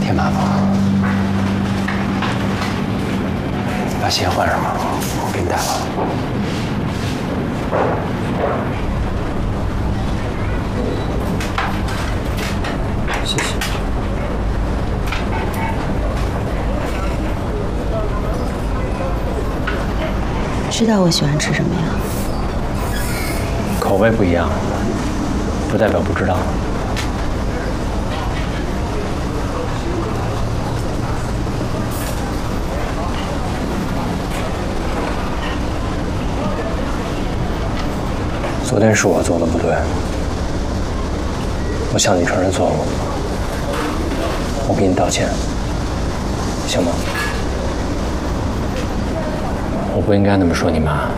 添麻烦了。把鞋换上吧，我给你带了。谢谢。 知道我喜欢吃什么呀？ 口味不一样，不代表不知道。昨天是我做的不对，我向你承认错误，我给你道歉，行吗？我不应该那么说你妈。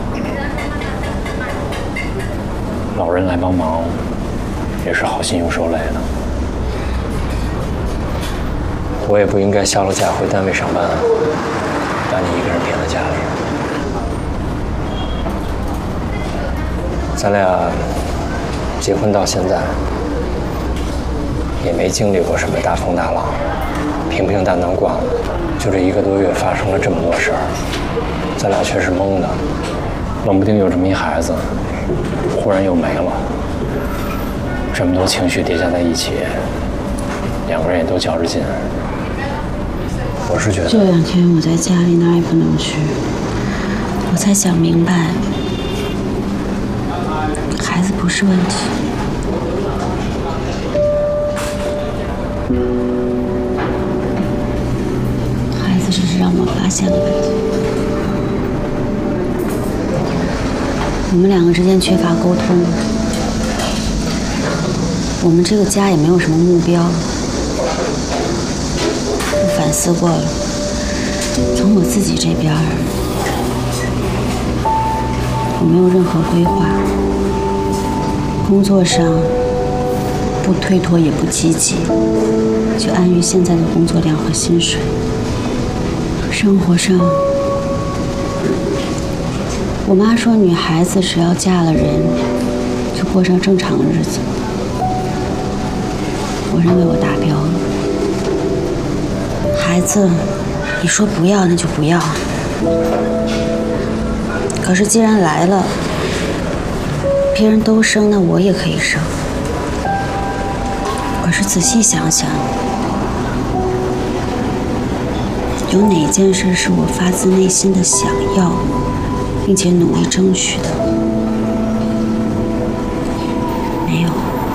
老人来帮忙，也是好心用手累的。我也不应该下了假回单位上班，把你一个人撇在家里。咱俩结婚到现在，也没经历过什么大风大浪，平平淡淡惯了。就这1个多月发生了这么多事儿，咱俩却是懵的，冷不丁有这么一孩子，忽然又没了。这么多情绪叠加在一起，2个人也都较着劲。我是觉得这2天我在家里哪儿也不能去，我才想明白，孩子不是问题。孩子只是让我发现了问题。我们2个之间缺乏沟通，我们这个家也没有什么目标。我反思过了，从我自己这边，我没有任何规划，工作上不推脱也不积极，就安于现在的工作量和薪水。生活上，我妈说女孩子只要嫁了人，就过上正常的日子。我认为我达标了。孩子，你说不要那就不要。可是既然来了，别人都生，那我也可以生。可是仔细想想，有哪件事是我发自内心的想要，并且努力争取的？没有。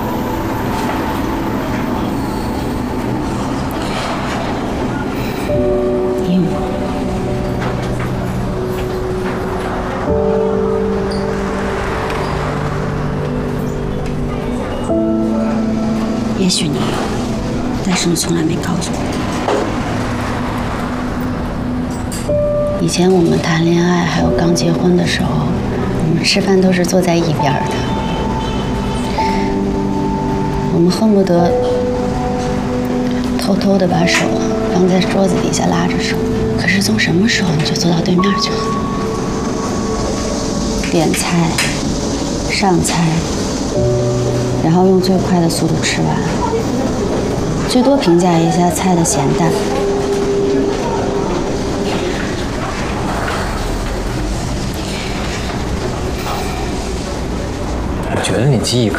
你有吗？也许你有，但是你从来没告诉我。以前我们谈恋爱，还有刚结婚的时候，我们吃饭都是坐在一边的。我们恨不得偷偷的把手放在桌子底下拉着手。可是从什么时候你就坐到对面去了？点菜、上菜，然后用最快的速度吃完，最多评价一下菜的咸淡。 我觉得你记忆